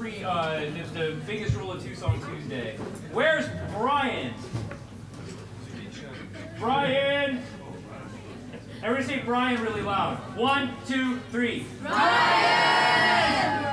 the biggest rule of Two Song Tuesday. Where's Brian? Brian! Everybody say Brian really loud. 1, 2, 3. Brian!